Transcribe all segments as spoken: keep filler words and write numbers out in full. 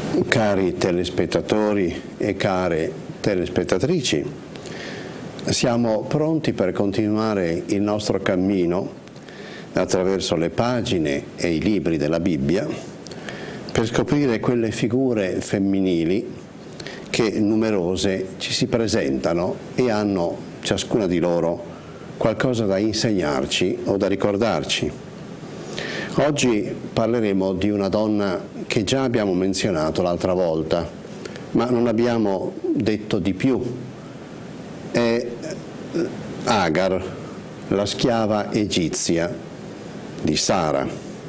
Cari telespettatori e care telespettatrici, siamo pronti per continuare il nostro cammino attraverso le pagine e i libri della Bibbia per scoprire quelle figure femminili che numerose ci si presentano e hanno ciascuna di loro qualcosa da insegnarci o da ricordarci. Oggi parleremo di una donna che già abbiamo menzionato l'altra volta, ma non abbiamo detto di più. È Agar, la schiava egizia di Sara.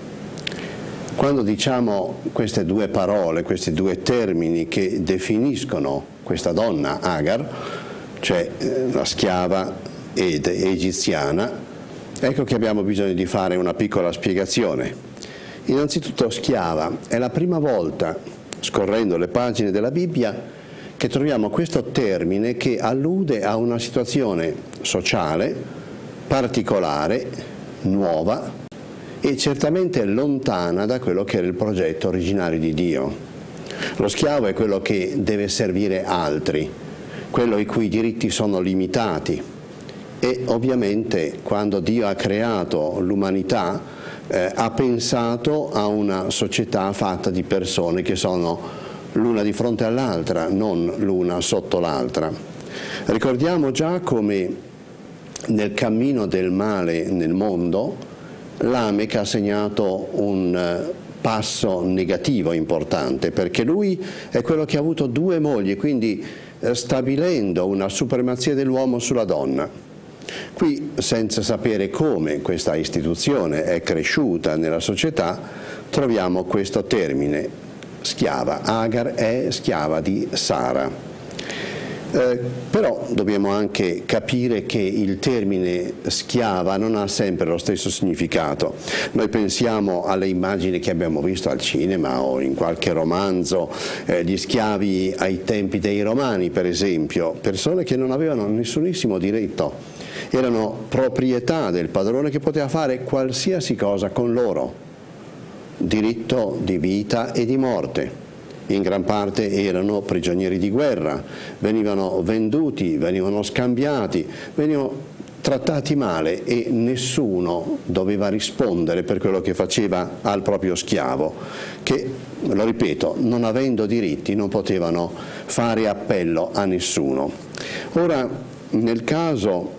Quando diciamo queste due parole, questi due termini che definiscono questa donna Agar, cioè la schiava ed egiziana, ecco che abbiamo bisogno di fare una piccola spiegazione. Innanzitutto schiava è la prima volta, scorrendo le pagine della Bibbia, che troviamo questo termine che allude a una situazione sociale particolare, nuova e certamente lontana da quello che era il progetto originario di Dio. Lo schiavo è quello che deve servire altri, quello i cui diritti sono limitati. E ovviamente quando Dio ha creato l'umanità eh, ha pensato a una società fatta di persone che sono l'una di fronte all'altra, non l'una sotto l'altra. Ricordiamo già come nel cammino del male nel mondo Lamech ha segnato un passo negativo importante, perché lui è quello che ha avuto due mogli, quindi eh, stabilendo una supremazia dell'uomo sulla donna. Qui, senza sapere come questa istituzione è cresciuta nella società, troviamo questo termine, schiava. Agar è schiava di Sara. Eh, però dobbiamo anche capire che il termine schiava non ha sempre lo stesso significato. Noi pensiamo alle immagini che abbiamo visto al cinema o in qualche romanzo, eh, gli schiavi ai tempi dei Romani per esempio, persone che non avevano nessunissimo diritto, erano proprietà del padrone che poteva fare qualsiasi cosa con loro, diritto di vita e di morte. In gran parte erano prigionieri di guerra, venivano venduti, venivano scambiati, venivano trattati male e nessuno doveva rispondere per quello che faceva al proprio schiavo, che, lo ripeto, non avendo diritti non potevano fare appello a nessuno. Ora, nel caso